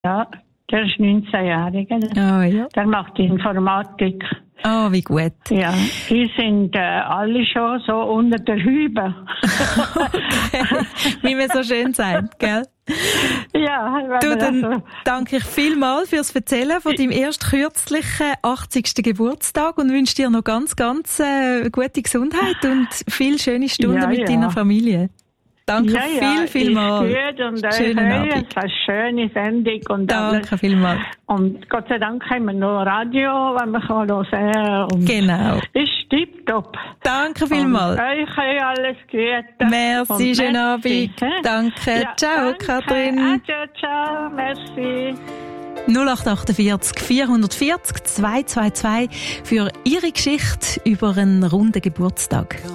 Ja, der ist 19-jährig. Oh, ja. Der macht Informatik. Oh, wie gut. Ja, die sind alle schon so unter der Hübe. Okay. Wie man so schön sagt, gell? Ja, Du, dann danke ich vielmals fürs Erzählen von deinem erst kürzlichen 80. Geburtstag und wünsche dir noch ganz gute Gesundheit und viele schöne Stunden mit deiner Familie. Danke vielmals. Gut und schönen Abend. Es war eine schöne Sendung und danke vielmals. Und Gott sei Dank haben wir noch Radio, wenn man hören kann. Und genau. Ist tipptopp. Danke vielmals. Und euch alles Gute. Merci, schönen Abend. Danke. Ja, ciao, danke. Katrin. Ciao, merci. 0848 440 222 für Ihre Geschichte über einen runden Geburtstag.